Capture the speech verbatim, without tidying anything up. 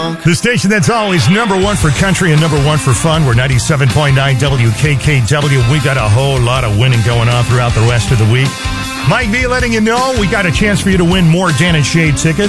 drunk. The station that's always number one for country and number one for fun. We're ninety-seven point nine W K K W. We got a whole lot of winning going on throughout the rest of the week. Mike V letting you know we got a chance for you to win more Dan and Shay tickets.